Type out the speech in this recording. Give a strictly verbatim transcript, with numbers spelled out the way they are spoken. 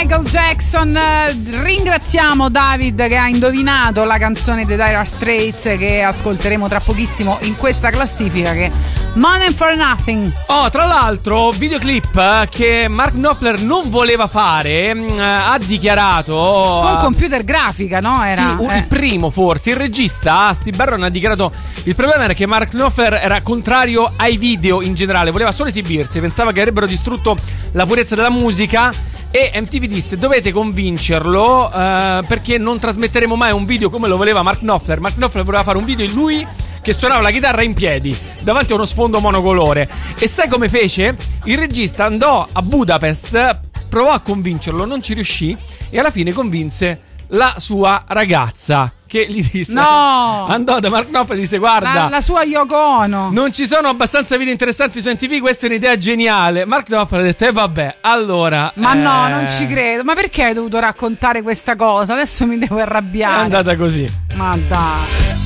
Michael Jackson. Ringraziamo David che ha indovinato la canzone dei Dire Straits che ascolteremo tra pochissimo in questa classifica, che Money for Nothing. Oh, tra l'altro, videoclip che Mark Knopfler non voleva fare, mh, ha dichiarato con computer grafica, no? Era sì, eh. il primo forse. Il regista Steve Barron ha dichiarato: il problema era che Mark Knopfler era contrario ai video in generale, voleva solo esibirsi, pensava che avrebbero distrutto la purezza della musica. E M T V disse: dovete convincerlo, uh, perché non trasmetteremo mai un video come lo voleva Mark Knopfler. Mark Knopfler voleva fare un video in lui che suonava la chitarra in piedi davanti a uno sfondo monocolore. E sai come fece? Il regista andò a Budapest, provò a convincerlo, non ci riuscì, e alla fine convinse la sua ragazza, che gli disse, no, andò da Mark Knopfler e disse: guarda, la, la sua Yoko Ono, non ci sono abbastanza video interessanti su M T V, questa è un'idea geniale. Mark Knopfler ha detto: e eh, vabbè, allora ma eh... no, non ci credo. Ma perché hai dovuto raccontare questa cosa? Adesso mi devo arrabbiare. È andata così. Ma dai.